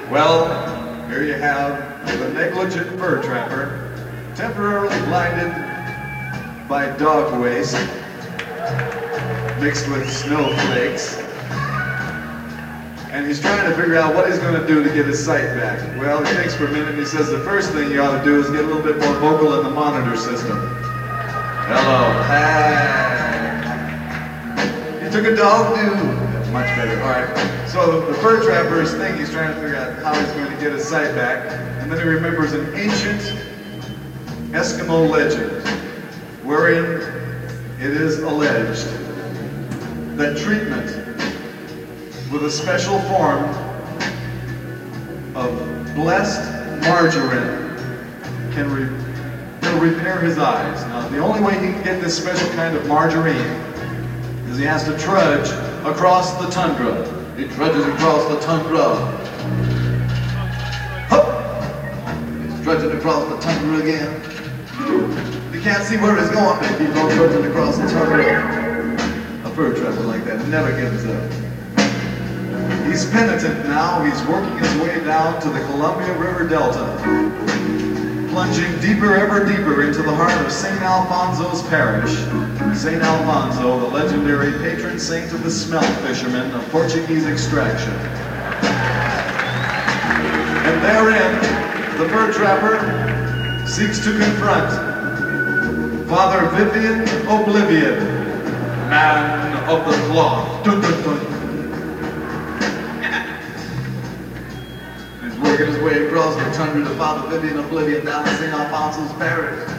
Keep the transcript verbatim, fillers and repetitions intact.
Well, here you have the negligent fur trapper, temporarily blinded by dog waste mixed with snowflakes. And he's trying to figure out what he's going to do to get his sight back. Well, he thinks for a minute and he says the first thing you ought to do is get a little bit more vocal in the monitor system. Hello. Hi. You took a dog, dude. Much better. All right. So the fur trapper's thing, he's trying to figure out how he's going to get his sight back. And then he remembers an ancient Eskimo legend wherein it is alleged that treatment with a special form of blessed margarine can re will repair his eyes. Now, the only way he can get this special kind of margarine is he has to trudge across the tundra. He trudges across the tundra. Hup! He's trudging across the tundra again. You can't see where he's going, but he keeps on trudging across the tundra. A fur trapper like that never gives up. He's penitent now. He's working his way down to the Columbia River Delta, plunging deeper, ever deeper into the heart of Saint Alfonso's parish. Saint Alfonso, the legendary patron saint of the smelt fishermen of Portuguese extraction. And therein, the fur trapper seeks to confront Father Vivian Oblivion, man of the cloth. Dun, dun, dun. He's working his way across the tundra to Father Vivian Oblivion down to Saint Alfonso's parish.